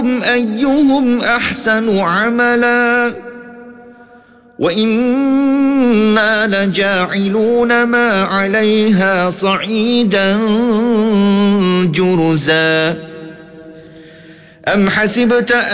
أيهم أحسن عملا وإنا لجاعلون ما عليها صعيدا جرزا أم حسبت